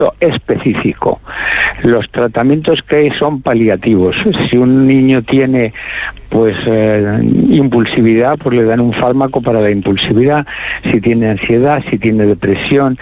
específico. Los tratamientos que hay son paliativos. Si un niño tiene impulsividad, pues le dan un fármaco para la impulsividad. Si tiene ansiedad, si tiene depresión,